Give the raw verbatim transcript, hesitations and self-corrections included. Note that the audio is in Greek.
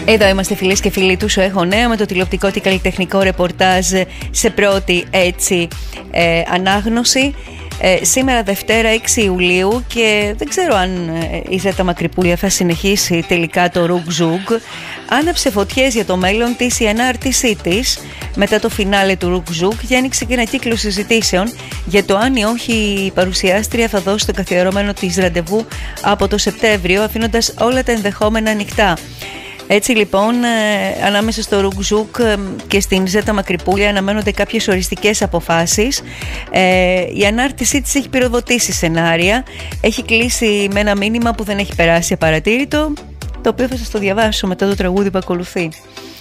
Εδώ είμαστε φίλες και φίλοι του Σου Έχω Νέα με το τηλεοπτικό και καλλιτεχνικό ρεπορτάζ σε πρώτη έτσι ε, ανάγνωση. Ε, σήμερα Δευτέρα έξι Ιουλίου και δεν ξέρω αν ε, η Ζέτα Μακρυπούλια θα συνεχίσει τελικά το Ρουκ Ζουκ. Άναψε φωτιές για το μέλλον της η ανάρτησή της μετά το φινάλε του Ρουκ Ζουκ και άνοιξε και ένα κύκλο συζητήσεων για το αν ή όχι η παρουσιάστρια θα δώσει το καθιερωμένο της ραντεβού από το Σεπτέμβριο, αφήνοντας όλα τα ενδεχόμενα ανοιχτά. Έτσι λοιπόν, ε, ανάμεσα στο Ρουκ Ζουκ ε, και στην Ζέτα Μακρυπούλια αναμένονται κάποιες οριστικές αποφάσεις. Ε, η ανάρτησή της έχει πυροδοτήσει σενάρια, έχει κλείσει με ένα μήνυμα που δεν έχει περάσει απαρατήρητο, το οποίο θα σας το διαβάσω μετά το τραγούδι που ακολουθεί.